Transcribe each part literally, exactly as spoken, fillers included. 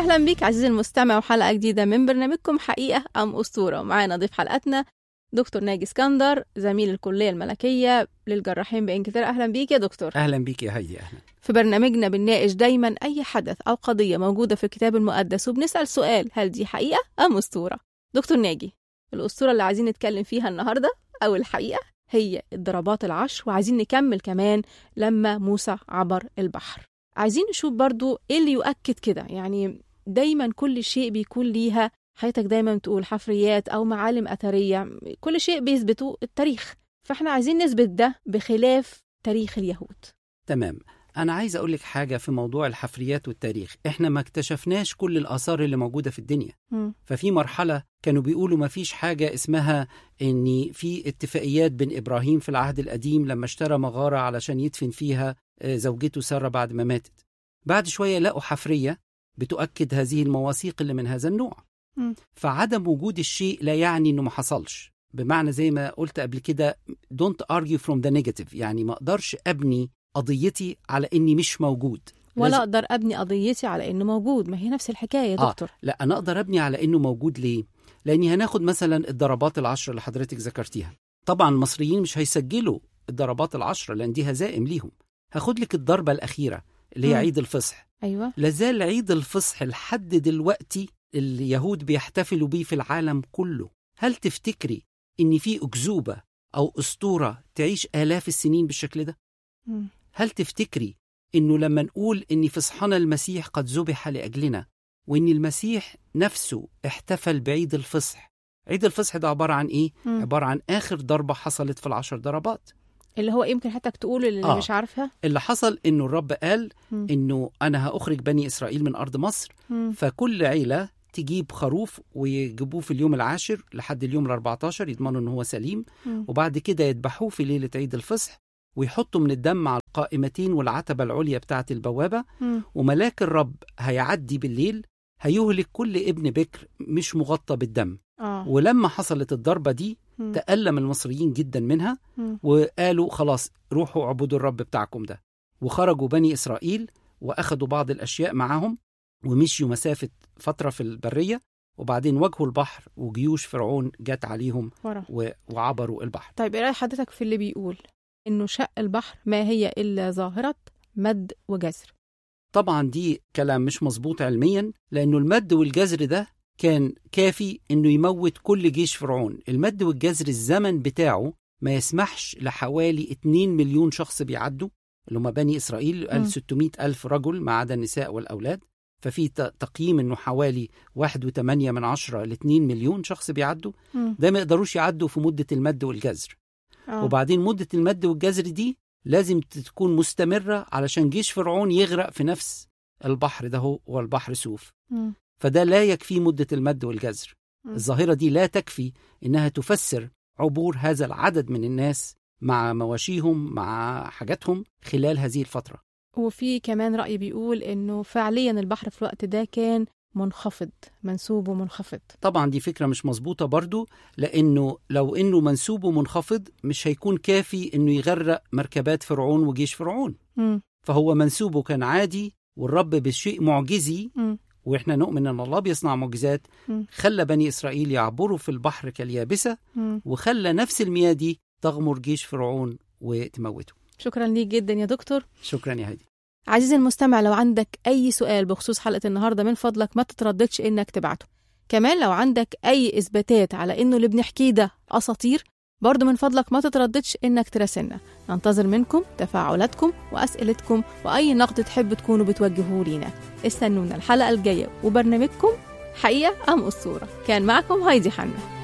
أهلا بك عزيزي المستمع وحلقة جديدة من برنامجكم حقيقة أم أسطورة. ومعانا ضيف حلقتنا دكتور ناجي اسكندر، زميل الكلية الملكية للجراحين بإنجلترا. أهلا بيك يا دكتور. أهلا بيك يا هيدي. أهلا. في برنامجنا بنناقش دايما أي حدث أو قضية موجودة في الكتاب المقدس وبنسأل سؤال: هل دي حقيقة أم أسطورة؟ دكتور ناجي، الأسطورة اللي عايزين نتكلم فيها النهاردة أو الحقيقة هي الضربات العشر، وعايزين نكمل كمان لما موسى عبر البحر. عايزين نشوف برضو إيه اللي يؤكد كده. يعني دايما كل شيء بيكون ليها، حياتك دايما تقول حفريات أو معالم أثرية، كل شيء بيثبتوا التاريخ، فإحنا عايزين نثبت ده بخلاف تاريخ اليهود. تمام. أنا عايز أقول لك حاجة في موضوع الحفريات والتاريخ. إحنا ما اكتشفناش كل الآثار اللي موجودة في الدنيا. م. ففي مرحلة كانوا بيقولوا ما فيش حاجة اسمها إن في اتفاقيات بين إبراهيم في العهد القديم لما اشترى مغارة علشان يدفن فيها زوجته سارة بعد ما ماتت. بعد شوية لقوا حفرية بتؤكد هذه المواثيق اللي من هذا النوع. م. فعدم وجود الشيء لا يعني إنه ما حصلش. بمعنى زي ما قلت قبل كده don't argue from the negative، يعني ما أقدرش أبني قضيتي على إني مش موجود، ولا لازم... أقدر أبني قضيتي على إنه موجود. ما هي نفس الحكاية يا دكتور. آه. لا، أنا أقدر أبني على إنه موجود. ليه؟ لأني هناخد مثلا الضربات العشر اللي حضرتك ذكرتيها. طبعا المصريين مش هيسجلوا الضربات العشر لأن دي هزائم ليهم. هاخد لك الضربة الأخيرة اللي هي م. عيد الفصح. أيوة. لازال عيد الفصح لحد دلوقتي اليهود بيحتفلوا بيه في العالم كله. هل تفتكري إن في أكذوبة أو أسطورة تعيش آلاف السنين بالشكل ده؟ م. هل تفتكري إنه لما نقول إن فصحنا المسيح قد ذبح لأجلنا، وإن المسيح نفسه احتفل بعيد الفصح؟ عيد الفصح ده عبارة عن إيه؟ م. عبارة عن آخر ضربة حصلت في العشر ضربات، اللي هو يمكن حتى تقول اللي آه. مش عارفها. اللي حصل إنه الرب قال م. إنه أنا هأخرج بني إسرائيل من أرض مصر، م. فكل عيلة تجيب خروف ويجيبوه في اليوم العاشر لحد اليوم الأربعتاشر، يضمنوا إنه هو سليم، م. وبعد كده يذبحوه في ليلة عيد الفصح، ويحطوا من الدم على القائمتين والعتبة العليا بتاعة البوابة، م. وملاك الرب هيعدي بالليل هيهلك كل ابن بكر مش مغطى بالدم. آه. ولما حصلت الضربة دي م. تألم المصريين جدا منها، م. وقالوا خلاص روحوا اعبدوا الرب بتاعكم ده. وخرجوا بني إسرائيل وأخذوا بعض الأشياء معهم ومشيوا مسافة فترة في البرية، وبعدين واجهوا البحر وجيوش فرعون جات عليهم و... وعبروا البحر. طيب إيه رأي حضرتك في اللي بيقول إنه شق البحر ما هي إلا ظاهرة مد وجزر؟ طبعا دي كلام مش مظبوط علميا، لأنه المد والجزر ده كان كافي إنه يموت كل جيش فرعون. المد والجزر الزمن بتاعه ما يسمحش لحوالي اتنين مليون شخص بيعدوا، اللي هم بني إسرائيل، قال ستمائة ألف رجل ما عدا النساء والأولاد. ففي تقييم إنه حوالي واحد وثمانية من عشرة لاتنين مليون شخص بيعدوا. م. ده ما يقدروش يعدوا في مدة المد والجزر. أوه. وبعدين مدة المد والجزر دي لازم تكون مستمرة علشان جيش فرعون يغرق في نفس البحر ده، هو والبحر سوف. م. فده لا يكفي مدة المد والجزر. م. الظاهرة دي لا تكفي إنها تفسر عبور هذا العدد من الناس مع مواشيهم مع حاجاتهم خلال هذه الفترة. وفي كمان رأي بيقول إنه فعليا البحر في الوقت ده كان منخفض، منسوبه منخفض. طبعا دي فكرة مش مظبوطة برضو، لأنه لو إنه منسوبه منخفض مش هيكون كافي إنه يغرق مركبات فرعون وجيش فرعون. م. فهو منسوبه كان عادي، والرب بشيء معجزي، م. وإحنا نؤمن أن الله بيصنع معجزات، م. خلى بني إسرائيل يعبروا في البحر كاليابسة، م. وخلى نفس المياه دي تغمر جيش فرعون وتموته. شكرا ليك جدا يا دكتور. شكرا يا هادي. عزيزي المستمع، لو عندك أي سؤال بخصوص حلقة النهاردة من فضلك ما تترددش إنك تبعته. كمان لو عندك أي إثباتات على إنه اللي بنحكيه ده أساطير، برضو من فضلك ما تترددش إنك تراسلنا. ننتظر منكم تفاعلاتكم وأسئلتكم وأي نقد تحب تكونوا بتوجهوه لينا. استنونا الحلقة الجاية وبرنامجكم حقيقة أم أسطورة. كان معكم هايدي حنا.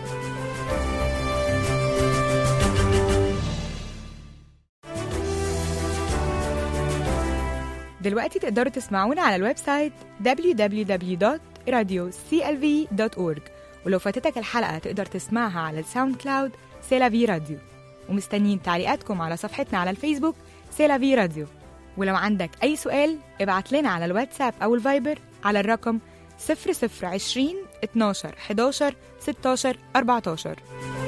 دلوقتي تقدروا تسمعونا على الويب سايت دبليو دبليو دبليو دوت راديو سي إل في دوت أورج، ولو فاتتك الحلقة تقدر تسمعها على الساوند كلاود سيلافي راديو. ومستنيين تعليقاتكم على صفحتنا على الفيسبوك سيلافي راديو. ولو عندك أي سؤال ابعت لنا على الواتساب أو الفايبر على الرقم صفر صفر عشرين اتناشر حداشر ستاشر أربعتاشر.